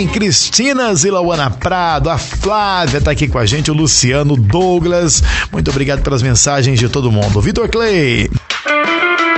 Cristina Zilauana Prado, a Flávia tá aqui com a gente, o Luciano, Douglas. Muito obrigado pelas mensagens de todo mundo. Vitor Clay.